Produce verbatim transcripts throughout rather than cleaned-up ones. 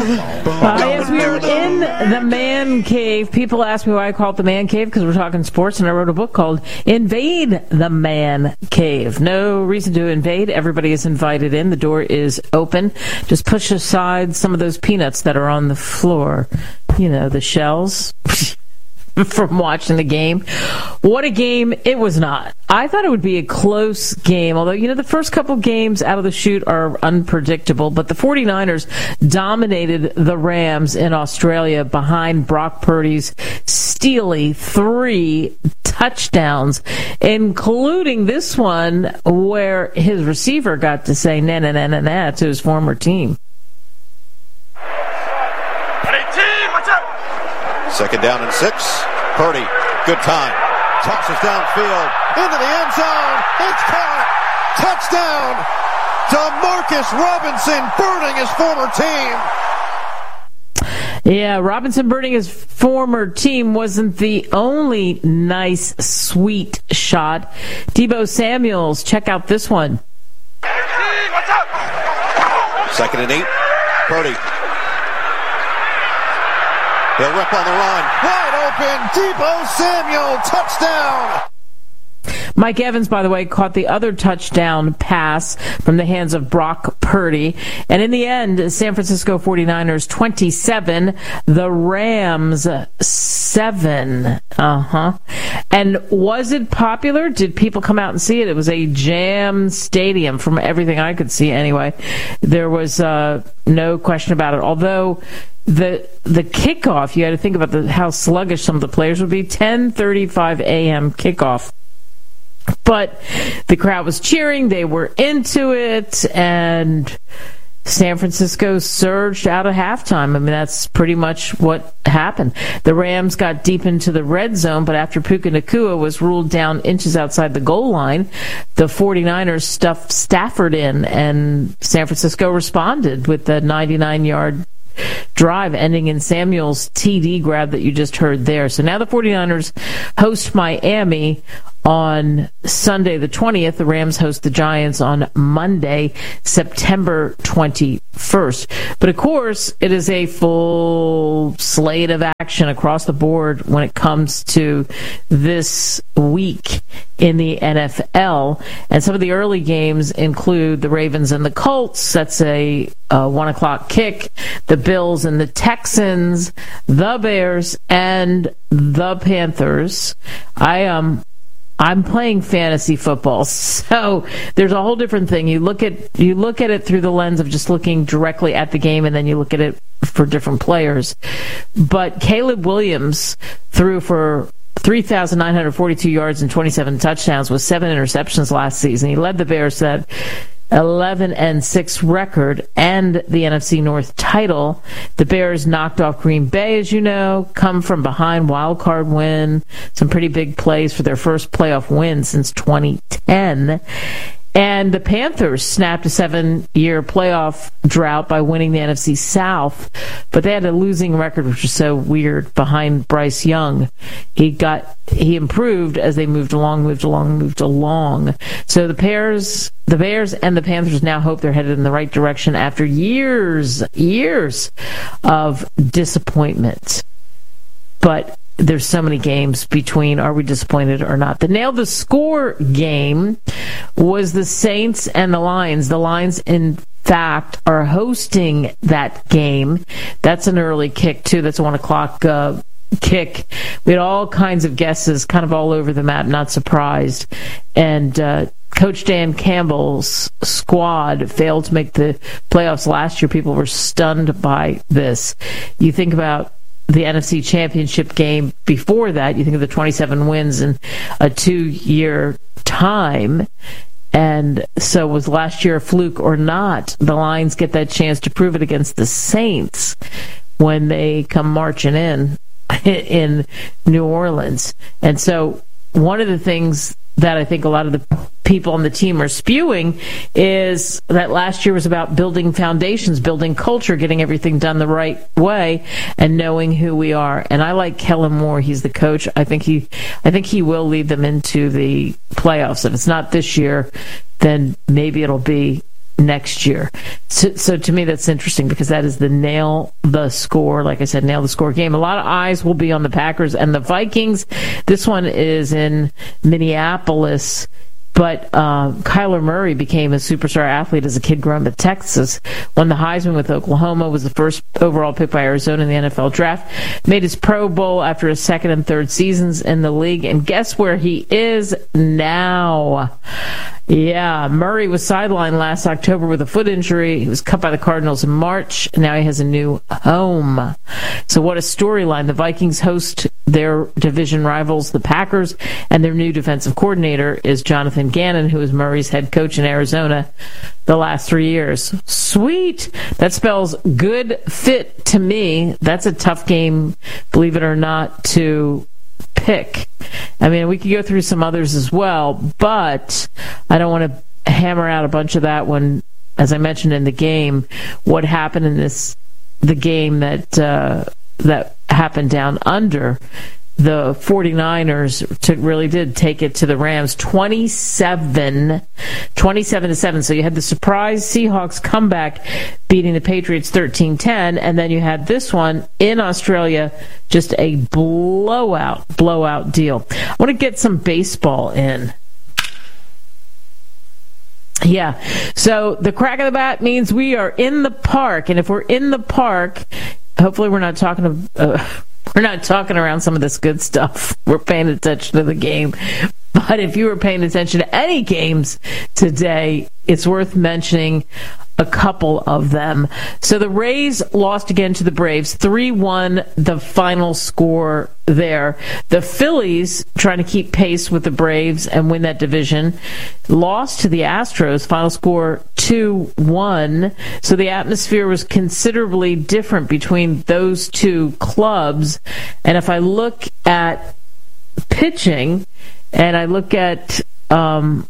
Uh, yes, we are in the man cave. People ask me why I call it the man cave, because we're talking sports, and I wrote a book called Invade the Man Cave. No reason to invade. Everybody is invited in. The door is open. Just push aside some of those peanuts that are on the floor. You know, the shells from watching the game. What a game it was not. I thought it would be a close game, although, you know, the first couple games out of the chute are unpredictable, but the 49ers dominated the Rams in Australia behind Brock Purdy's steely three touchdowns, including this one where his receiver got to say na na na na na to his former team. Second down and six. Purdy, good time. Tosses downfield into the end zone. It's caught. Touchdown. DeMarcus Robinson burning his former team. Yeah, Robinson burning his former team wasn't the only nice, sweet shot. Deebo Samuels, check out this one. Second and eight. Purdy. They'll rip on the run. Wide open. Deebo Samuel. Touchdown. Mike Evans, by the way, caught the other touchdown pass from the hands of Brock Purdy. And in the end, San Francisco 49ers twenty-seven, the Rams seven. Uh-huh. And was it popular? Did people come out and see it? It was a jam stadium from everything I could see anyway. There was uh, no question about it. Although the the kickoff, you had to think about the, how sluggish some of the players would be. ten thirty-five a.m. kickoff. But the crowd was cheering. They were into it. And San Francisco surged out of halftime. I mean, that's pretty much what happened. The Rams got deep into the red zone, but after Puka Nacua was ruled down inches outside the goal line, the 49ers stuffed Stafford in, and San Francisco responded with the ninety-nine-yard drive ending in Samuel's T D grab that you just heard there. So now the 49ers host Miami on Sunday the twentieth. The Rams host the Giants on Monday, September twenty-first. But of course, it is a full slate of action across the board when it comes to this week in the N F L. And some of the early games include the Ravens and the Colts. That's a, a one o'clock kick. The Bills and the Texans, the Bears and the Panthers. I um I'm playing fantasy football, so there's a whole different thing. You look at you look at it through the lens of just looking directly at the game, and then you look at it for different players. But Caleb Williams threw for three thousand nine hundred forty-two yards and twenty-seven touchdowns with seven interceptions last season. He led the Bears to that eleven and six record and the N F C North title. The Bears knocked off Green Bay, as you know, come from behind, wild card win, some pretty big plays for their first playoff win since twenty ten. And the Panthers snapped a seven-year playoff drought by winning the N F C South, but they had a losing record, which is so weird, behind Bryce Young. He got he improved as they moved along, moved along, moved along. So the Bears, the Bears and the Panthers now hope they're headed in the right direction after years, years of disappointment. But there's so many games between are we disappointed or not. The nail the score game was the Saints and the Lions. The Lions, in fact, are hosting that game. That's an early kick, too. That's a one o'clock uh, kick. We had all kinds of guesses, kind of all over the map, not surprised. And uh, Coach Dan Campbell's squad failed to make the playoffs last year. People were stunned by this. You think about the N F C Championship game before that, you think of the twenty-seven wins in a two-year time. And so was last year a fluke or not? The Lions get that chance to prove it against the Saints when they come marching in in New Orleans. And so one of the things that I think a lot of the people on the team are spewing is that last year was about building foundations, building culture, getting everything done the right way, and knowing who we are. And I like Kellen Moore. He's the coach. I think he, I think he will lead them into the playoffs. If it's not this year, then maybe it'll be next year. So, so to me, that's interesting because that is the nail the score, like I said, nail the score game. A lot of eyes will be on the Packers and the Vikings. This one is in Minneapolis. But uh, Kyler Murray became a superstar athlete as a kid growing up in Texas, won the Heisman with Oklahoma, was the first overall pick by Arizona in the N F L draft, made his Pro Bowl after his second and third seasons in the league, and guess where he is now? Yeah, Murray was sidelined last October with a foot injury. He was cut by the Cardinals in March, and now he has a new home. So what a storyline. The Vikings host their division rivals, the Packers, and their new defensive coordinator is Jonathan Gannon, who was Murray's head coach in Arizona the last three years. Sweet. That spells good fit to me. That's a tough game, believe it or not, to pick. I mean, we could go through some others as well, but I don't want to hammer out a bunch of that when, as I mentioned in the game, what happened in this, the game that, uh, that happened down under. The 49ers took, really did take it to the Rams twenty-seven, twenty-seven to seven. So you had the surprise Seahawks comeback beating the Patriots thirteen ten, and then you had this one in Australia, just a blowout, blowout deal. I want to get some baseball in. Yeah, so the crack of the bat means we are in the park, and if we're in the park, hopefully we're not talking to... Uh, We're not talking around some of this good stuff. We're paying attention to the game. But if you were paying attention to any games today, it's worth mentioning a couple of them. So the Rays lost again to the Braves, three one, the final score there. The Phillies, trying to keep pace with the Braves and win that division, lost to the Astros, final score two one. So the atmosphere was considerably different between those two clubs. And if I look at pitching, and I look at um,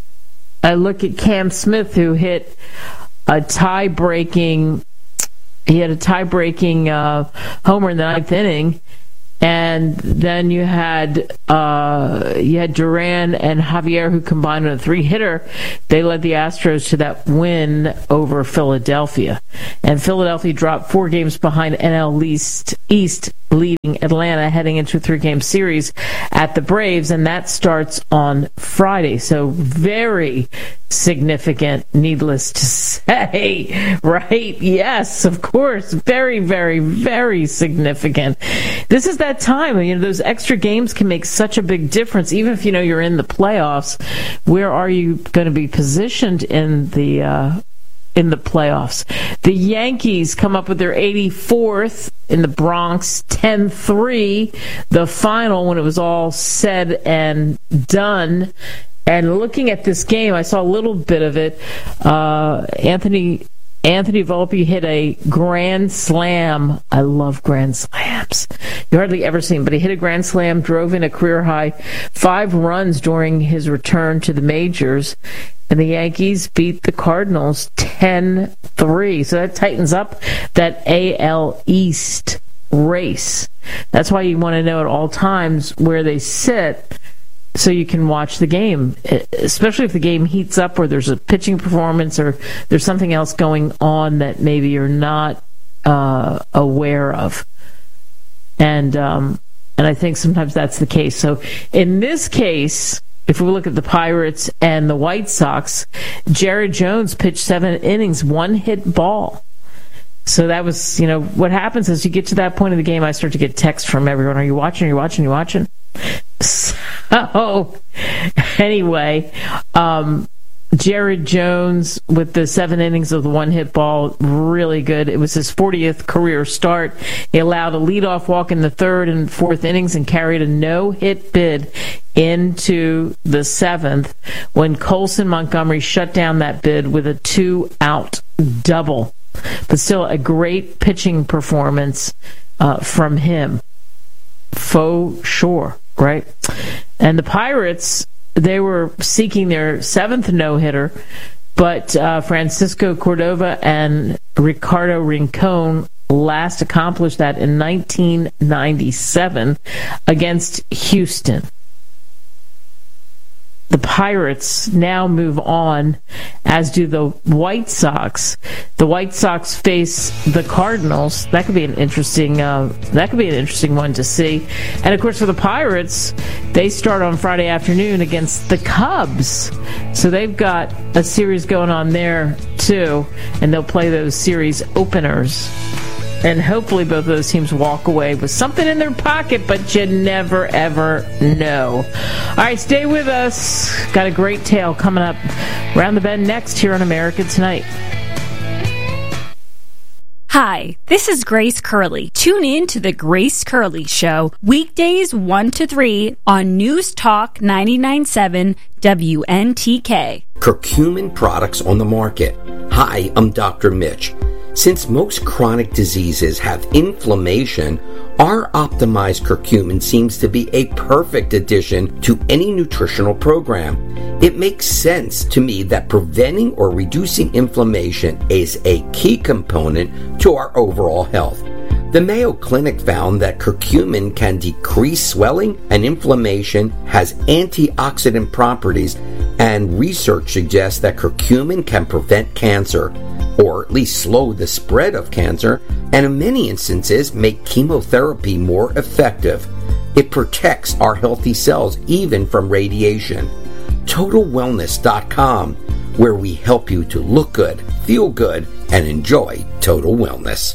I look at Cam Smith, who hit a tie-breaking, he had a tie-breaking uh, homer in the ninth inning, and then you had uh, you had Duran and Javier, who combined on a three-hitter. They led the Astros to that win over Philadelphia, and Philadelphia dropped four games behind N L East, East leading Atlanta, heading into a three-game series at the Braves, and that starts on Friday. So very significant, needless to say, right? Yes, of course. Very, very, very significant. This is that time. You know, those extra games can make such a big difference, even if you know you're in the playoffs. Where are you going to be positioned in the uh, in the playoffs? The Yankees come up with their eighty-fourth in the Bronx, ten three, the final when it was all said and done. And looking at this game, I saw a little bit of it. Uh, Anthony Anthony Volpe hit a grand slam. I love grand slams. You hardly ever see him, but he hit a grand slam, drove in a career-high five runs during his return to the majors. And the Yankees beat the Cardinals ten three. So that tightens up that A L East race. That's why you want to know at all times where they sit so you can watch the game, especially if the game heats up or there's a pitching performance or there's something else going on that maybe you're not uh, aware of. And um, and I think sometimes that's the case. So in this case, if we look at the Pirates and the White Sox, Jared Jones pitched seven innings, one hit ball. So that was, you know, what happens is you get to that point of the game, I start to get texts from everyone. Are you watching? Are you watching? Are you watching? So anyway, um, Jared Jones with the seven innings of the one hit ball, really good. It was his fortieth career start. He allowed a leadoff walk in the third and fourth innings and carried a no-hit bid into the seventh when Colson Montgomery shut down that bid with a two-out double. But still a great pitching performance uh, from him. Faux sure, right? And the Pirates, they were seeking their seventh no-hitter, but uh, Francisco Cordova and Ricardo Rincon last accomplished that in nineteen ninety-seven against Houston. the Pirates now move on, as do the White Sox. The White Sox face the Cardinals. That could be an interesting. Uh, that could be an interesting one to see. And of course, for the Pirates, they start on Friday afternoon against the Cubs. So they've got a series going on there too, and they'll play those series openers. And hopefully both of those teams walk away with something in their pocket, but you never, ever know. All right, stay with us. Got a great tale coming up around the bend next here on America Tonight. Hi, this is Grace Curley. Tune in to The Grace Curley Show, weekdays one to three on News Talk ninety-nine point seven W N T K. Curcumin products on the market. Hi, I'm Doctor Mitch. Since most chronic diseases have inflammation, our optimized curcumin seems to be a perfect addition to any nutritional program. It makes sense to me that preventing or reducing inflammation is a key component to our overall health. The Mayo Clinic found that curcumin can decrease swelling and inflammation, has antioxidant properties, and research suggests that curcumin can prevent cancer, or at least slow the spread of cancer, and in many instances make chemotherapy more effective. It protects our healthy cells even from radiation. Total Wellness dot com, where we help you to look good, feel good, and enjoy total wellness.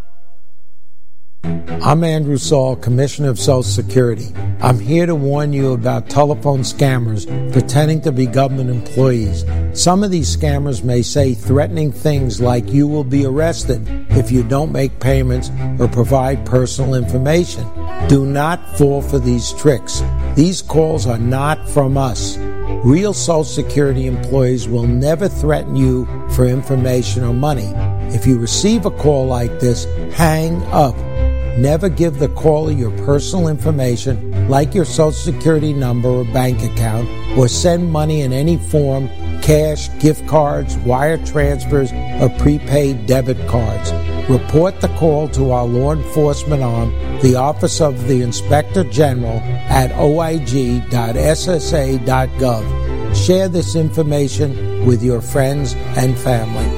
I'm Andrew Saul, Commissioner of Social Security. I'm here to warn you about telephone scammers pretending to be government employees. Some of these scammers may say threatening things like you will be arrested if you don't make payments or provide personal information. Do not fall for these tricks. These calls are not from us. Real Social Security employees will never threaten you for information or money. If you receive a call like this, hang up. Never give the caller your personal information, like your Social Security number or bank account, or send money in any form, cash, gift cards, wire transfers, or prepaid debit cards. Report the call to our law enforcement arm, the Office of the Inspector General, at o i g dot s s a dot gov. Share this information with your friends and family.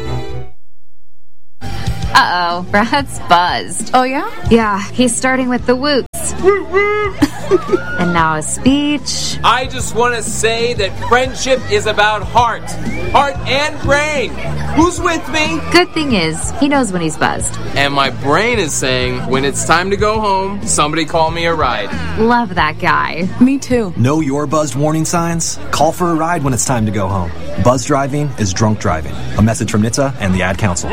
Uh-oh, Brad's buzzed. Oh, yeah? Yeah, he's starting with the whoops. And now a speech. I just want to say that friendship is about heart. Heart and brain. Who's with me? Good thing is, he knows when he's buzzed. And my brain is saying, when it's time to go home, somebody call me a ride. Love that guy. Me too. Know your buzzed warning signs? Call for a ride when it's time to go home. Buzz driving is drunk driving. A message from N H T S A and the Ad Council.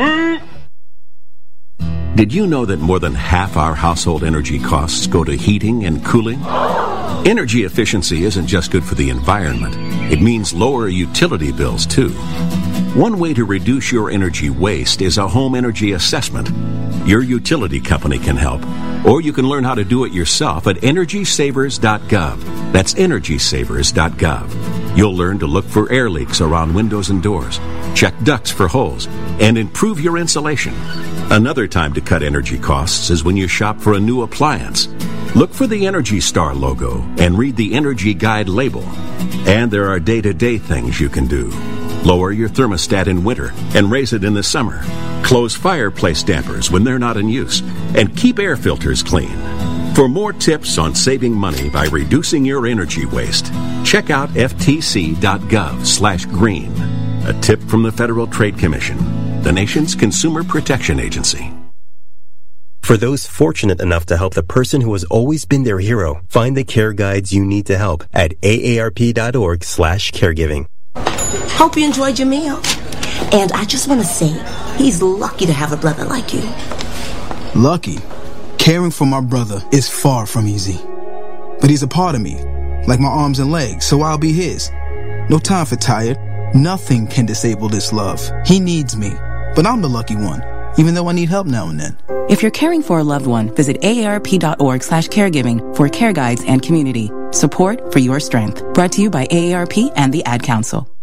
Did you know that more than half our household energy costs go to heating and cooling? Energy efficiency isn't just good for the environment. It means lower utility bills, too. One way to reduce your energy waste is a home energy assessment. Your utility company can help, or you can learn how to do it yourself at energy savers dot gov. That's energy savers dot gov. You'll learn to look for air leaks around windows and doors, check ducts for holes, and improve your insulation. Another time to cut energy costs is when you shop for a new appliance. Look for the Energy Star logo and read the Energy Guide label. And there are day-to-day things you can do. Lower your thermostat in winter and raise it in the summer. Close fireplace dampers when they're not in use. And keep air filters clean. For more tips on saving money by reducing your energy waste, check out f t c dot gov slash green. A tip from the Federal Trade Commission, the nation's consumer protection agency. For those fortunate enough to help the person who has always been their hero, find the care guides you need to help at a a r p dot org slash caregiving. Hope you enjoyed your meal. And I just want to say, he's lucky to have a brother like you. Lucky? Caring for my brother is far from easy. But he's a part of me, like my arms and legs, so I'll be his. No time for tired. Nothing can disable this love. He needs me, but I'm the lucky one, even though I need help now and then. If you're caring for a loved one, visit a a r p dot org slash caregiving for care guides and community. Support for your strength. Brought to you by A A R P and the Ad Council.